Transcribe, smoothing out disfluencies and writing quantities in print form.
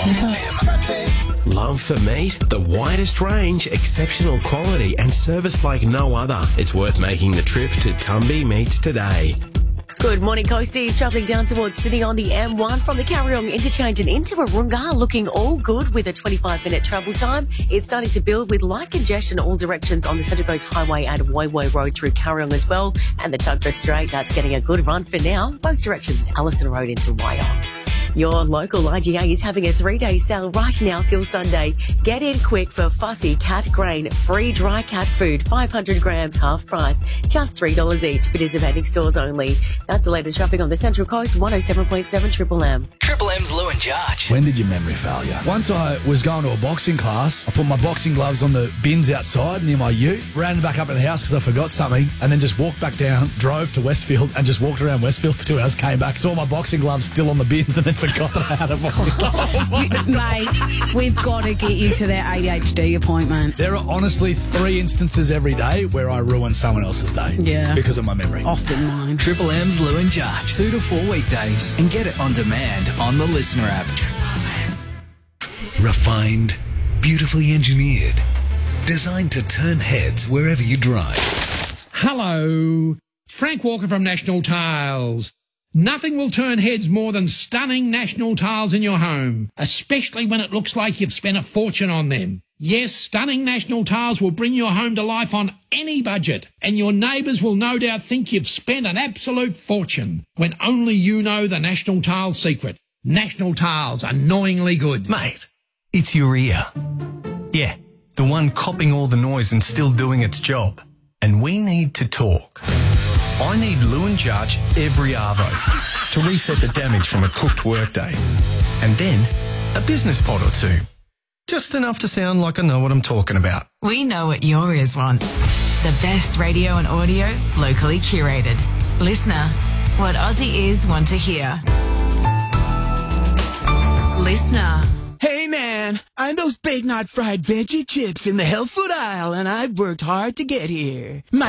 Love for meat? The widest range, exceptional quality and service like no other. It's worth making the trip to Tumby Meats today. Good morning, Coasties. Travelling down towards Sydney on the M1 from the Carryong interchange and into Warunga, looking all good with a 25-minute travel time. It's starting to build with light congestion all directions on the Central Coast Highway and Woy Woy Road through Carryong as well. And the Tuggerah Strait, that's getting a good run for now, both directions at Allison Road into Wyong. Your local IGA is having a 3-day sale right now till Sunday. Get in quick for fussy cat grain, free dry cat food, 500 grams, half price, just $3 each. Participating stores only. That's the latest shopping on the Central Coast, 107.7 Triple M. Triple M's Lou and Jarge. When did your memory fail you? Once I was going to a boxing class, I put my boxing gloves on the bins outside near my ute, ran back up in the house because I forgot something, and then just walked back down, drove to Westfield and just walked around Westfield for 2 hours, came back, saw my boxing gloves still on the bins and then forgot that I had a boxing glove. Mate, we've got to get you to that ADHD appointment. There are honestly 3 instances every day where I ruin someone else's day. Yeah. Because of my memory. Often mine. Triple M's Lou and Jarge. 2 to 4 weekdays. And get it on demand on the Listener app. Refined, beautifully engineered, designed to turn heads wherever you drive. Hello, Frank Walker from National Tiles. Nothing will turn heads more than stunning National Tiles in your home, especially when it looks like you've spent a fortune on them. Yes, stunning National Tiles will bring your home to life on any budget, and your neighbours will no doubt think you've spent an absolute fortune, when only you know the National Tiles secret. National Tiles, annoyingly good. Mate, it's your ear. Yeah, the one copping all the noise and still doing its job. And we need to talk. I need Lou and Jarge every arvo to reset the damage from a cooked workday. And then a business pod or 2. Just enough to sound like I know what I'm talking about. We know what your ears want. The best radio and audio, locally curated. Listener, what Aussie ears want to hear. Listener. Hey man, I'm those Big Knot fried veggie chips in the health food aisle and I've worked hard to get here.